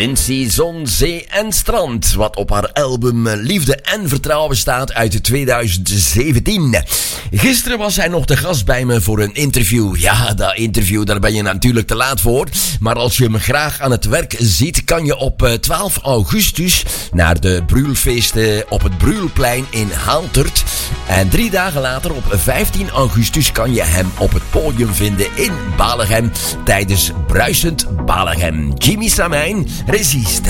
Lindsay, Zon, Zee en Strand, wat op haar album Liefde en Vertrouwen staat uit 2017. Gisteren was hij nog te gast bij me voor een interview. Ja, dat interview, daar ben je natuurlijk te laat voor. Maar als je hem graag aan het werk ziet, kan je op 12 augustus naar de Brühlfeesten op het Brühlplein in Haantert. En 3 dagen later, op 15 augustus, kan je hem op het podium vinden in Balegem tijdens Bruisend Balegem. Jimmy Samijn, Resiste.